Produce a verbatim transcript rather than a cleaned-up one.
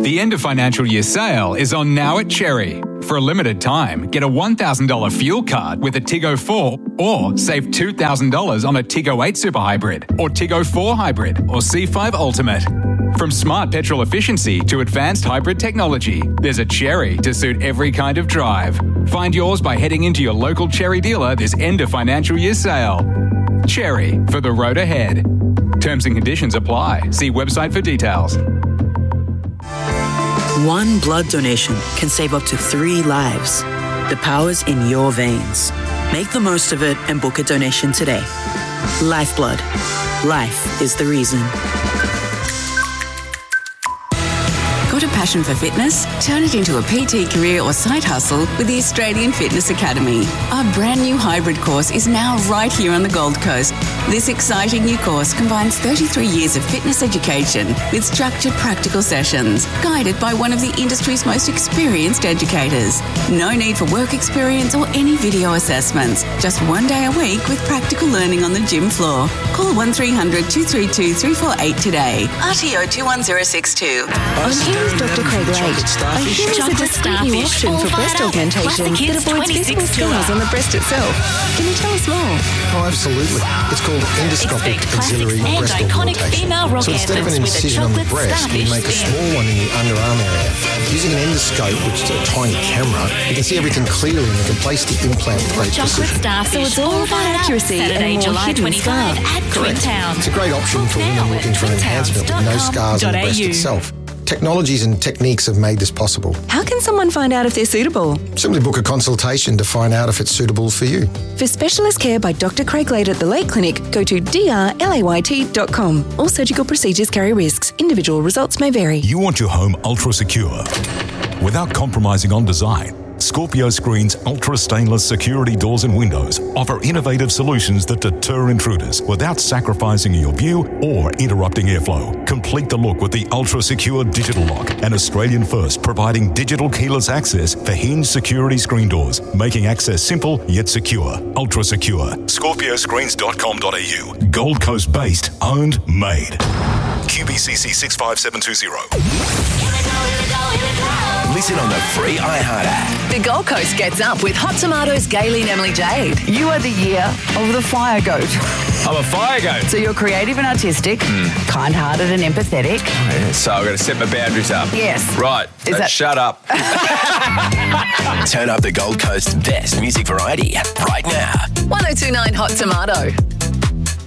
The end of financial year sale is on now at Cherry. For a limited time, get a one thousand dollars fuel card with a Tiggo four or save two thousand dollars on a Tiggo eight Super Hybrid or Tiggo four Hybrid or C five Ultimate. From smart petrol efficiency to advanced hybrid technology, there's a Cherry to suit every kind of drive. Find yours by heading into your local Cherry dealer this end of financial year sale. Cherry, for the road ahead. Terms and conditions apply. See website for details. One blood donation can save up to three lives. The power's in your veins. Make the most of it and book a donation today. Lifeblood. Life is the reason. Got a passion for fitness? Turn it into a P T career or side hustle with the Australian Fitness Academy. Our brand new hybrid course is now right here on the Gold Coast. This exciting new course combines thirty-three years of fitness education with structured practical sessions, guided by one of the industry's most experienced educators. No need for work experience or any video assessments. Just one day a week with practical learning on the gym floor. Call one three hundred two three two three four eight today. R T O two one zero six two. I'm here with Doctor Craig Lake. I hear there's a discreet new option for breast augmentation that avoids visible scars on the breast itself. Can you tell us more? Oh, absolutely. It's called endoscopic axillary breast augmentation. So instead of an incision on the breast, we make a small one in the underarm area. Using an endoscope, which is a tiny camera, you can see everything clearly and you can place the implant with great precision. So it's all about accuracy and more hidden scar. Correct. It's a great option for women looking for an enhancement with no scars on the breast itself. Technologies and techniques have made this possible. How can someone find out if they're suitable? Simply book a consultation to find out if it's suitable for you. For specialist care by Doctor Craig Lade at the Lake Clinic, go to d r layt dot com. All surgical procedures carry risks. Individual results may vary. You want your home ultra secure without compromising on design. Scorpio Screen's ultra stainless security doors and windows offer innovative solutions that deter intruders without sacrificing your view or interrupting airflow. Complete the look with the ultra secure digital lock, an Australian first providing digital keyless access for hinge security screen doors, making access simple yet secure. Ultra secure. scorpio screens dot com dot a u. Gold Coast based, owned, made. Q B C C six five seven two zero. Listen on the free iHeart app. The Gold Coast gets up with Hot Tomatoes, Gaylene and Emily Jade. You are the year of the fire goat. I'm a fire goat. So you're creative and artistic, mm. kind-hearted and empathetic. Oh, yeah. So I've got to set my boundaries up. Yes. Right. Is that... Shut up. Turn up the Gold Coast's best music variety right now. one oh two nine Hot Tomato.